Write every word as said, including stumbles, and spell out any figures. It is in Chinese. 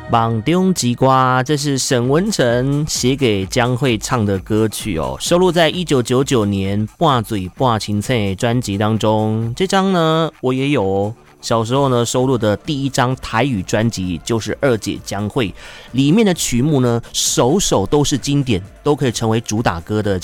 梦中之歌，这是沈文程写给江蕙唱的歌曲哦，收录在一九九九年《半醉半清醒》专辑当中。这张呢，我也有哦。小时候呢，收录的第一张台语专辑就是二姐江蕙，里面的曲目呢，首首都是经典，都可以成为主打歌的